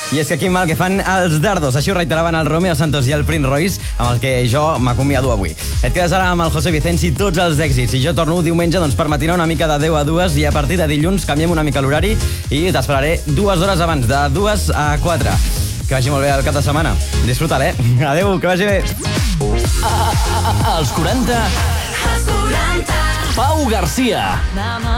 I és que quin mal que fan els dardos. Així ho reiteraven el Romeo Santos i el Prince Royce, amb el que jo m'acomiado avui. Et quedes ara amb el José Vicenci tots els èxits. I jo torno diumenge doncs, per matinar una mica de 10 a 2 i a partir de dilluns canviem una mica l'horari i t'esperaré 2 hores abans, de 2 a 4. Que vagi molt bé el cap de setmana. Disfruta-l, Adéu, que vagi bé. Als 40... Pau Garcia.